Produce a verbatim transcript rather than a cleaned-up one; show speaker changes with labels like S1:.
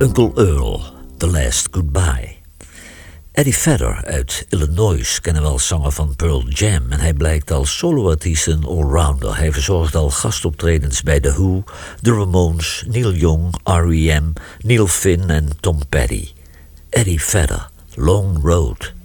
S1: Uncle Earl, The Last Goodbye. Eddie Vedder uit Illinois kennen we als zanger van Pearl Jam en hij blijkt als soloartiest een allrounder. Hij verzorgt al gastoptredens bij The Who, The Ramones, Neil Young, R E M, Neil Finn en Tom Petty. Eddie Vedder, Long Road.